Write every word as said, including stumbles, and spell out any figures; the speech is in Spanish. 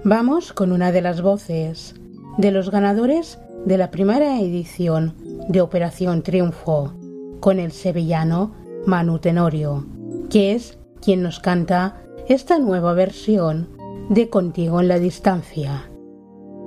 Vamos con una de las voces de los ganadores de la primera edición de Operación Triunfo, con el sevillano Manu Tenorio, que es quien nos canta esta nueva versión de Contigo en la Distancia.